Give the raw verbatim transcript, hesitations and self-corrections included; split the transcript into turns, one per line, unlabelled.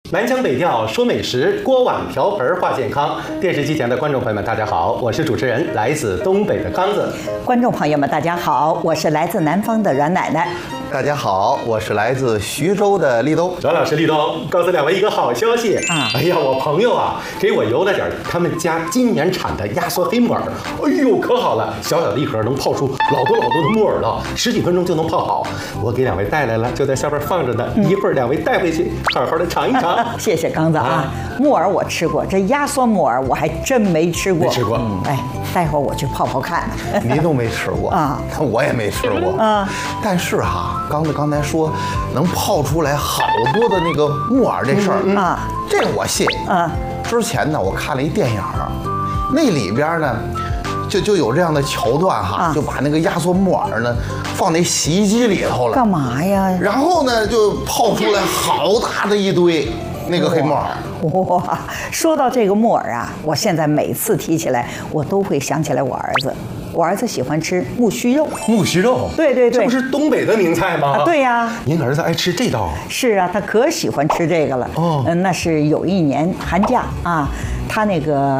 南腔北调说美食，锅碗瓢盆话健康。电视机前的观众朋友们，大家好，我是主持人来自东北的刚子。
观众朋友们，大家好，我是来自南方的阮奶奶。
大家好，我是来自徐州的立冬。
阮老师、立冬，告诉两位一个好消息
啊！
哎呀，我朋友啊，给我邮了点他们家今年产的压缩黑木耳，哎呦，可好了，小小的一盒能泡出老多老多的木耳了，十几分钟就能泡好。我给两位带来了，就在下边放着呢，嗯、一会儿两位带回去，好好的尝一尝。
谢谢刚子啊，啊木耳我吃过，这压缩木耳我还真没吃过。
没吃过，
嗯、哎，待会儿我去泡泡看。
你都没吃过啊？我也没吃过啊。但是哈，刚子刚才说能泡出来好多的那个木耳这事儿、嗯、啊，这个我信啊。之前呢，我看了一电影，那里边呢就就有这样的桥段哈，啊、就把那个压缩木耳呢放在洗衣机里头了。
干嘛呀？
然后呢，就泡出来好大的一堆那个黑木耳。
哇，说到这个木耳啊，我现在每次提起来，我都会想起来我儿子。我儿子喜欢吃木须肉。
木须肉，
对对对，
这不是东北的名菜吗？
啊、对呀、啊。
您儿子爱吃这道？
是啊，他可喜欢吃这个了。哦，嗯，那是有一年寒假啊，他那个。